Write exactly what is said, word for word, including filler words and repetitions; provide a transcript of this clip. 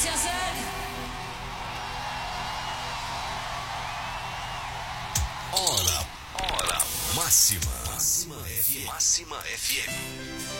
Gracias, Ed. Hora, hora máxima. Máxima F M. Máxima F M.